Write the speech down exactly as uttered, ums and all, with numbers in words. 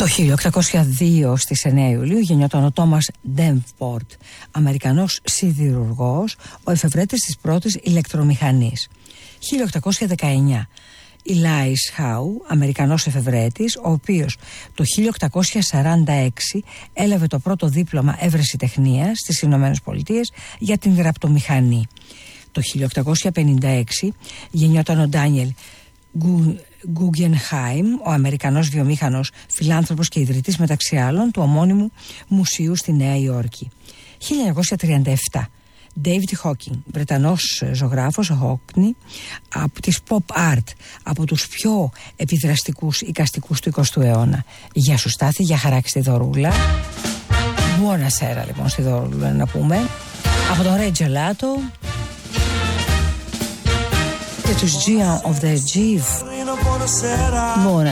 Το χίλια οκτακόσια δύο στις εννέα Ιουλίου γεννιόταν ο Τόμας Ντέβπορτ, Αμερικανός σιδηρουργός, ο εφευρέτης της πρώτης ηλεκτρομηχανής. χίλια οκτακόσια δεκαεννιά Ηλάις Χάου, Αμερικανός εφευρέτης, ο οποίος το χίλια οκτακόσια σαράντα έξι έλαβε το πρώτο δίπλωμα ευρεσιτεχνίας στις Ηνωμένες Πολιτείες για την γραπτομηχανή. Το χίλια οκτακόσια πενήντα έξι γεννιόταν ο Ντάνιελ Γκούγκενχάιμ, ο Αμερικανός βιομήχανος, φιλάνθρωπος και ιδρυτής μεταξύ άλλων του ομώνυμου μουσείου στη Νέα Υόρκη. χίλια εννιακόσια τριάντα επτά David Hawking, Βρετανός ζωγράφος, ο Hockney, από της pop art, από τους πιο επιδραστικούς εικαστικούς του εικοστού αιώνα. Γεια σου Στάθη, για χαρά και στη Δωρούλα. Buona sera λοιπόν στη Δωρούλα να πούμε. Από τον Ray Gelato και τους Gian of the Give. Buona